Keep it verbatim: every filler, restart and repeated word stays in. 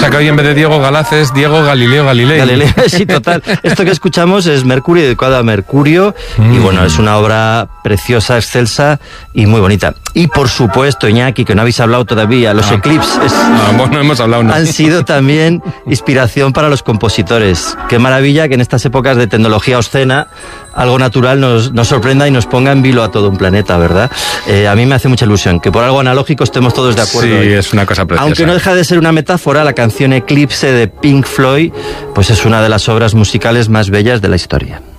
sea que hoy en vez de Diego Galaz es Diego Galileo Galilei. Galileo, sí, total. Esto que escuchamos es Mercurio, dedicado a Mercurio, mm. y bueno, es una obra preciosa, excelsa y muy bonita. Y por supuesto, Iñaki, que no habéis hablado todavía, los ah. eclipses ah, bueno, hemos hablado, no. han sido también inspiración para los compositores. Qué maravilla que en estas épocas de tecnología obscena algo natural nos, nos sorprenda y nos ponga en vilo a todo un planeta, ¿verdad? Eh, a mí me hace mucha ilusión que por algo analógico estemos todos de acuerdo. Sí, hoy. Es una cosa preciosa. Aunque no deja de ser una metáfora, la canción Eclipse de Pink Floyd, pues es una de las obras musicales más bellas de la historia.